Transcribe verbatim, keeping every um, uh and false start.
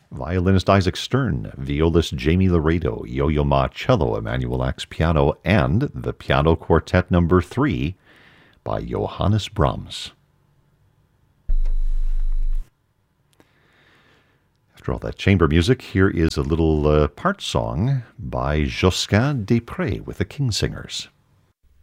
violinist Isaac Stern, violist Jamie Laredo, Yo-Yo Ma cello, Emanuel Ax piano, and the Piano Quartet number three by Johannes Brahms. After all that chamber music, here is a little uh, part song by Josquin des Prez with the Kingsingers.